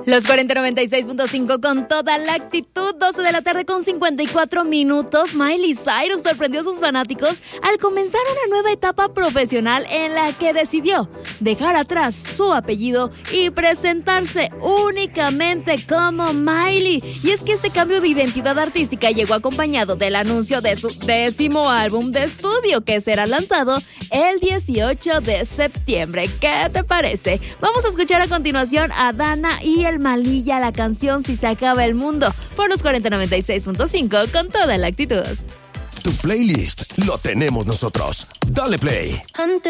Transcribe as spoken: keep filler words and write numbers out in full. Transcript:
Los cuarenta noventa y seis punto cinco con toda la actitud. doce de la tarde con cincuenta y cuatro minutos. Miley Cyrus sorprendió a sus fanáticos al comenzar una nueva etapa profesional en la que decidió dejar atrás su apellido y presentarse únicamente como Miley. Y es que este cambio de identidad artística llegó acompañado del anuncio de su décimo álbum de estudio, que será lanzado el dieciocho de septiembre. ¿Qué te parece? Vamos a escuchar a continuación a Dana y el Malilla, la canción Si se acaba el mundo, por los cuarenta noventa y seis punto cinco con toda la actitud. Tu playlist lo tenemos nosotros. Dale play. Antes